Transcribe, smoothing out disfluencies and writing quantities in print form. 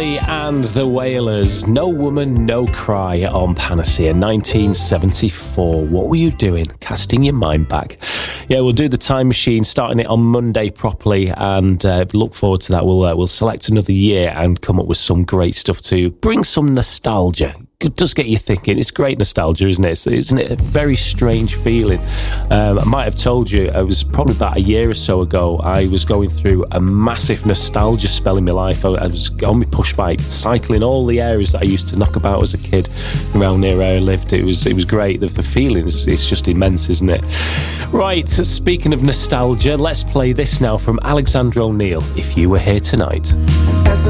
Marley and the Wailers, No Woman, No Cry on Panacea, 1974. What were you doing? Casting your mind back. Yeah, we'll do the time machine, starting it on Monday properly, and look forward to that. We'll select another year and come up with some great stuff to bring some nostalgia. It does get you thinking. It's great nostalgia, isn't it? Isn't it a very strange feeling? I might have told you, it was probably about a year or so ago, I was going through a massive nostalgia spell in my life. I was on my push bike, cycling all the areas that I used to knock about as a kid around near where I lived. It was great. The feeling is just immense, isn't it? Right, speaking of nostalgia, let's play this now from Alexander O'Neal, If You Were Here Tonight. As the